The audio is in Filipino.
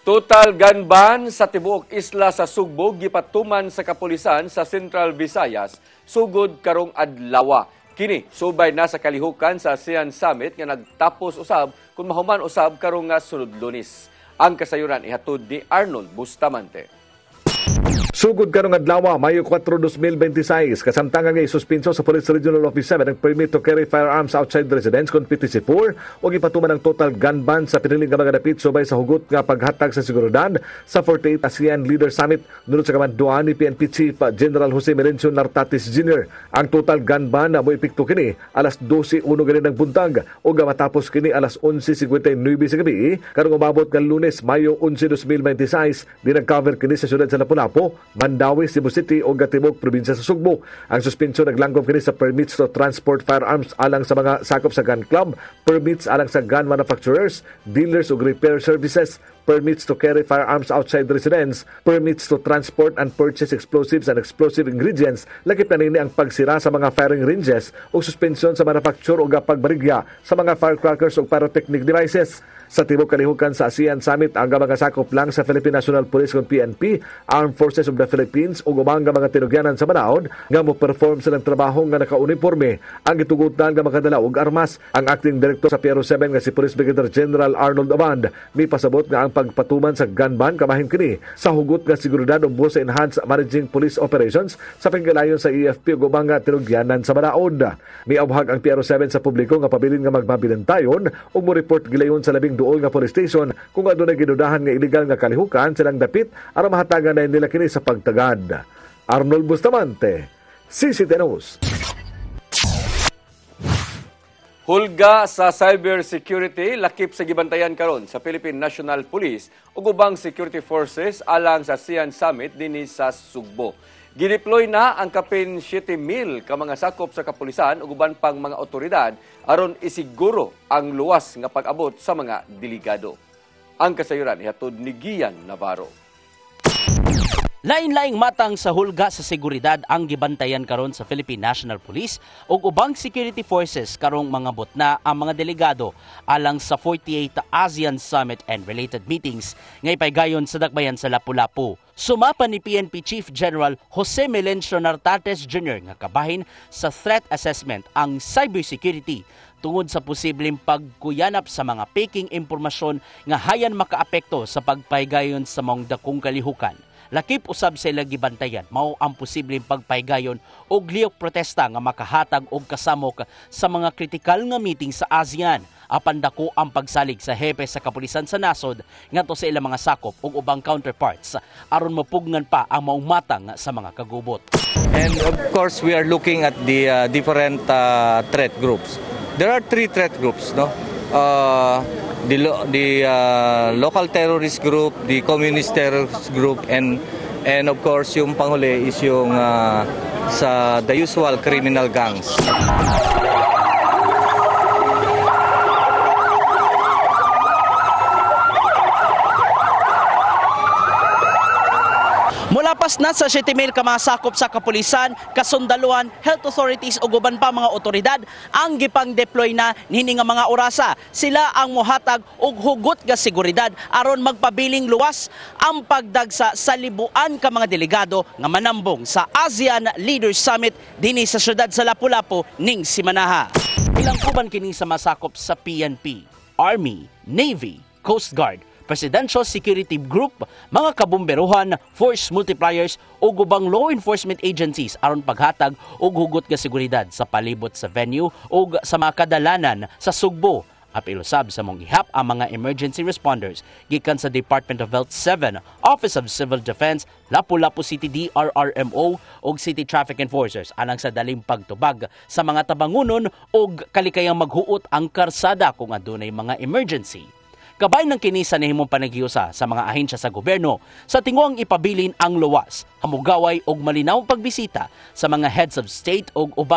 Total gun ban sa tibuok isla sa Sugbo gipatuman sa kapulisan sa Central Visayas sugod karong adlaw. Kini subay na sa kalihukan sa ASEAN Summit nga nagtapos usab kung mahuman usab karong nga sunod Lunes. Ang kasayuran ihatod ni Arnold Bustamante. Sugod karong adlaw, Mayo 4, 2026, kasamtangan nga isuspenso sa Police Regional Office 7 ang permit to carry firearms outside residence kon PTC4 o gipatuman ang total gun ban sa piniling nga mga dapit subay sa hugot nga paghatag sa seguridad sa 48th ASEAN Leader Summit nunod sa kamanduan ni PNP Chief General Jose Melencio Nartatis Jr. Ang total gun ban na mo epekto kini alas 12:01 ganin ng buntag o matapos kini alas 11:59 sa gabi karong umabot nga Lunes, Mayo 11, 2026 di nag-cover kini sa syudad sa Lapu-Lapu, Mandawi, Cebu City o Gatibog, probinsya sa Sugbo. Ang suspensyon naglangkob kini sa permits to transport firearms alang sa mga sakop sa gun club, permits alang sa gun manufacturers, dealers o repair services, permits to carry firearms outside residence, permits to transport and purchase explosives and explosive ingredients, lakip na nini ang pagsira sa mga firing ranges o suspensyon sa manufacture o pagbarigya sa mga firecrackers o pyrotechnic devices. Sa tibok kalihukan sa ASEAN Summit, ang mga sakop lang sa Philippine National Police kung PNP, Armed Forces of the Philippines o gumang mga tinugyanan sa banaod nga mo perform silang trabaho nga naka-uniforme ang gitugutan nga makadala og armas. Ang acting director sa Piero 7 nga si Police Brigadier General Arnold Aband may pasabot nga ang pagpatuman sa gun ban kamahin kini sa hugot nga seguridad o buo sa enhanced managing police operations sa pagkalayon sa EFP o gumang nga tinugyanan sa banaod. May abhag ang Piero 7 sa publiko nga pabilin nga magmabilantayon o mo report gilayon sa labing duol nga police station kung adunay gidudahan nga illegal nga kalihukan silang dapit aron mahatagan na nila kini sa pagtagad. Arnold Bustamante, CCTV News. Hulga sa cybersecurity lakip sa gibantayan karon sa Philippine National Police ug ubang security forces alang sa ASEAN Summit dinhi sa Sugbo. Gideploy na ang kapin 7,000 ka mga sakop sa kapulisan ug uban pang mga otoridad aron isiguro ang luwas nga pag-abot sa mga delegado. Ang kasayuran ihatod ni Gian Navarro. Lain-laing matang sa hulga sa seguridad ang gibantayan karon sa Philippine National Police ug ubang security forces karong mga botna ang mga delegado alang sa 48th ASEAN Summit and related meetings nga ipaygayon sa dakbayan sa Lapu-Lapu. Sumapa ni PNP Chief General Jose Melencio Nartatis Jr. nga kabahin sa threat assessment ang cybersecurity tungod sa posibleng pagkuyanap sa mga peking impormasyon nga hayan makaapekto sa pagpaygayon sa mga dakong kalihukan. Lakip usab sa ilang gibantayan mao ang posibleng pagpaygayon og lihok protesta nga makahatag og kasamok sa mga kritikal nga meeting sa ASEAN. Apan dako ang pagsalig sa hepe sa kapulisan sa nasod ngadto sa ilang mga sakop ug ubang counterparts aron mapugnan pa ang maong matang sa mga kagubot. And of course we are looking at the different threat groups. There are 3 threat groups, no? The local terrorist group, the communist terrorist group, and of course yung panghuli is yung sa the usual criminal gangs. Mulapas na sa 7,000 ka mga sakop sa kapulisan, kasundaluhan, health authorities o guban pa mga otoridad ang gipang-deploy na nini nga mga orasa. Sila ang mohatag og hugot nga seguridad aron magpabiling luwas ang pagdagsa sa libuan ka mga delegado nga manambong sa ASEAN Leaders Summit dinhi sa syudad sa Lapu-Lapu ning Simanaha. Ilang kuban kini sa masakop sa PNP, Army, Navy, Coast Guard, Presidential Security Group, mga kabumberuhan, force multipliers o gubang law enforcement agencies aron paghatag og hugot nga seguridad sa palibot sa venue o sa mga kadalanan sa Sugbo. Apil usab sa mong ihap ang mga emergency responders gikan sa Department of Health 7, Office of Civil Defense, Lapu-Lapu City DRRMO ug City Traffic Enforcers alang sa daling pagtubag sa mga tabangunon ug kalikayang maghuot ang karsada kung adunay mga emergency. Kabay ng kinisa ni himong panaghiusa sa mga ahensya sa gobyerno sa tinguang ipabilin ang luwas, hamugaway og malinaw pagbisita sa mga heads of state og ubang